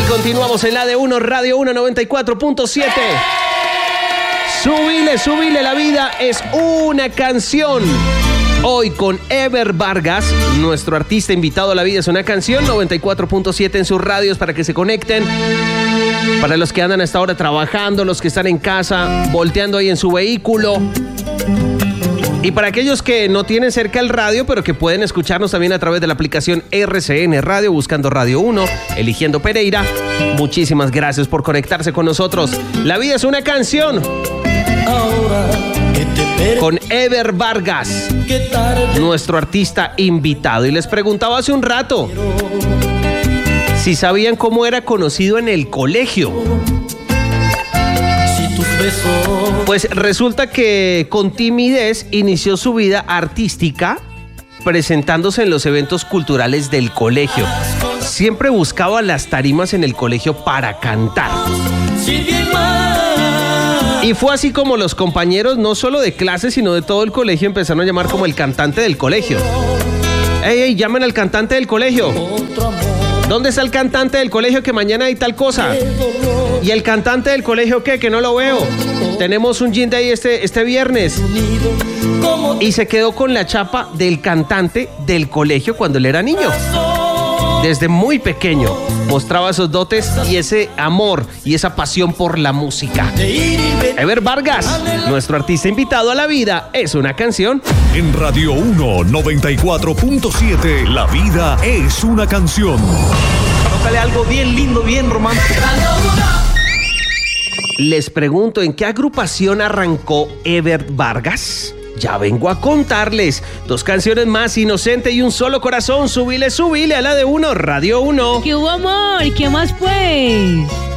Continuamos en la de 1, Radio 1, 94.7. Súbile, la vida es una canción. Hoy con Ever Vargas, nuestro artista invitado a La vida es una canción, 94.7 en sus radios para que se conecten. Para los que andan hasta ahora trabajando, los que están en casa, volteando ahí en su vehículo. Y para aquellos que no tienen cerca el radio, pero que pueden escucharnos también a través de la aplicación RCN Radio, buscando Radio 1, eligiendo Pereira. Muchísimas gracias por conectarse con nosotros. La vida es una canción. Con Ever Vargas, nuestro artista invitado. Y les preguntaba hace un rato si sabían cómo era conocido en el colegio. Pues resulta que con timidez inició su vida artística presentándose en los eventos culturales del colegio. Siempre buscaba las tarimas en el colegio para cantar. Y fue así como los compañeros, no solo de clase, sino de todo el colegio, empezaron a llamar como el cantante del colegio. ¡Ey, llamen al cantante del colegio! ¿Dónde está el cantante del colegio que mañana hay tal cosa? ¿Y el cantante del colegio qué? Que no lo veo. Tenemos un gin day este viernes. Y se quedó con la chapa del cantante del colegio cuando él era niño. Desde muy pequeño mostraba esos dotes y ese amor y esa pasión por la música. Ever Vargas, nuestro artista invitado a La vida es una canción. En Radio 1, 94.7, La vida es una canción. Tócale algo bien lindo, bien romántico. Les pregunto, ¿en qué agrupación arrancó Ever Vargas? Ya vengo a contarles. 2 canciones más, Inocente y Un solo corazón. Súbile a la de 1, Radio 1. ¿Qué hubo, amor? ¿Qué más, pues?